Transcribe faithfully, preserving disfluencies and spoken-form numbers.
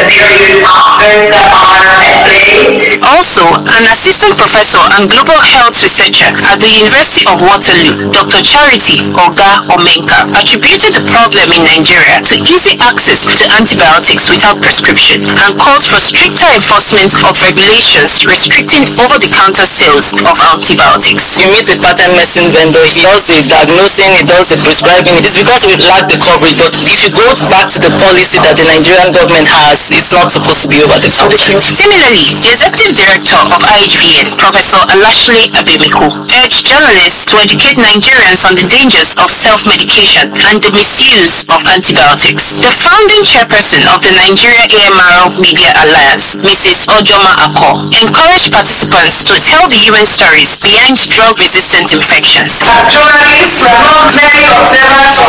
period after the honor and play. Also, an assistant professor and global health researcher at the University of Waterloo, Doctor Charity Oga Omenka, attributed the problem in Nigeria to easy access to antibiotics without prescription and called for stricter enforcement of regulations restricting over-the-counter sales of antibiotics. You meet the pattern medicine vendor, he does the diagnosing, he does the prescribing. It's because we lack the coverage, but if you go back to the policy that the Nigerian government has, it's not supposed to be over the counter. Similarly, the executive director of I H B N, Professor Alashle Abemiku, urged journalists to educate Nigerians on the dangers of self-medication and the misuse of antibiotics. The founding chairperson of the Nigeria A M R Media Alliance, Missus Ojoma Ako, encouraged participants to tell the human stories behind drug-resistant infections. As journalists, we are not merely observers of